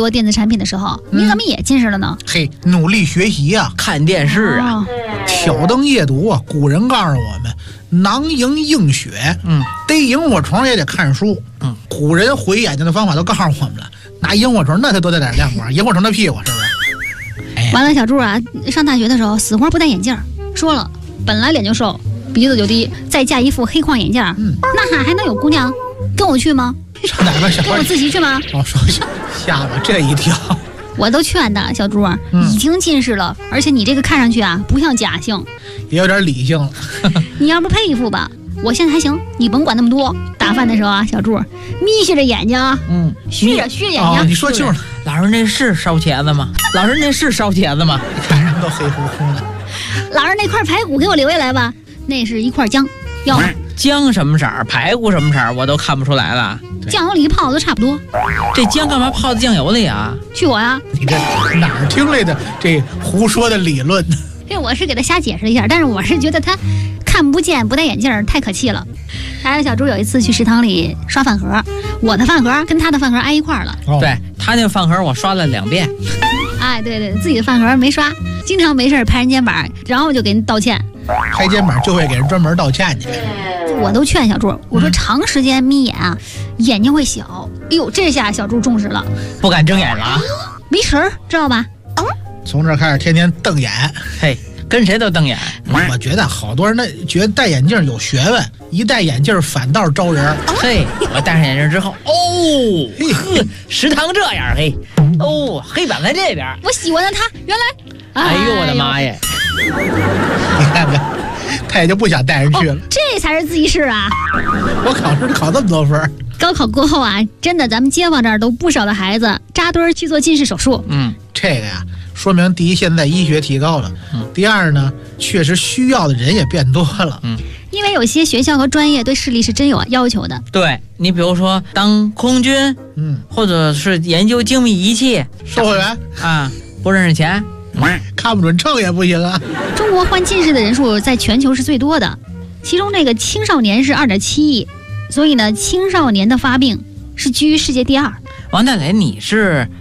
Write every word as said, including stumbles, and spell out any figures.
多电子产品的时候，你怎么也近视了呢？ 嘿，努力学习啊， 看电视啊， 哦、 挑灯夜读啊。古人告诉我们，囊萤映雪， 嗯， 逮萤火虫也得看书。嗯，古人毁眼睛的方法都告诉我们了，拿萤火虫那才多带点亮光，萤火虫的屁股是不是？哎、 完了，小柱啊，上大学的时候死活不戴眼镜，说了，本来脸就瘦，鼻子就低，再加一副黑框眼镜，嗯，那还还能有姑娘跟我去吗？ 上哪个小跟我自习去吗？ 哦，说吓我这一跳。 我都劝他，小朱、嗯、已经近视了，而且你这个看上去啊不像假性， 也有点理性了。 你要不佩服吧？我现在还行，你甭管那么多。打饭的时候啊，小朱眯斜着眼睛，嗯，虚着虚着眼睛、 哦。你说清楚了， 老师那是烧茄子吗？老师那是烧茄子吗？ 看人都黑乎乎的。 老师那块排骨给我留下来吧，那是一块姜，要吗？ 姜什么色儿，排骨什么色儿，我都看不出来了。 酱油里泡的都差不多。 这姜干嘛泡在酱油里啊？ 去我呀！ 你这哪儿听来的这胡说的理论？ 这我是给他瞎解释一下，但是我是觉得他看不见不戴眼镜太可气了。还有小朱有一次去食堂里刷饭盒，我的饭盒跟他的饭盒挨一块儿了。 哦、对他那个饭盒我刷了两遍。 哎，对对，自己的饭盒没刷，经常没事拍人肩膀，然后就给人道歉。 拍肩膀就会给人专门道歉去。 我都劝小朱，我说长时间眯眼啊，嗯、眼睛会小。哎呦，这下小朱重视了， 不敢睁眼了啊， 没神儿，知道吧？ 从这开始天天瞪眼， 嘿，跟谁都瞪眼。 我觉得好多人呢觉得戴眼镜有学问，一戴眼镜反倒招人。 嘿，我戴上眼镜之后，哦，呵，食堂这样，嘿，哦，黑板在这边。 我喜欢的他，原来， 哎呦我的妈呀！ 你看看，他也就不想带人去了。 哦、这才是自习室啊！ 我考试考这么多分。 高考过后啊，真的，咱们街坊这儿都不少的孩子扎堆去做近视手术。 嗯， 这个呀，说明第一，现在医学提高了；嗯、第二呢，确实需要的人也变多了。 嗯， 因为有些学校和专业对视力是真有要求的。 对，你比如说当空军，嗯，或者是研究精密仪器， 售货员啊，不认识钱。 看不准秤也不行啊！ 中国患近视的人数在全球是最多的，其中这个青少年是二点七亿，所以呢，青少年的发病是居世界第二。 王大雷，你是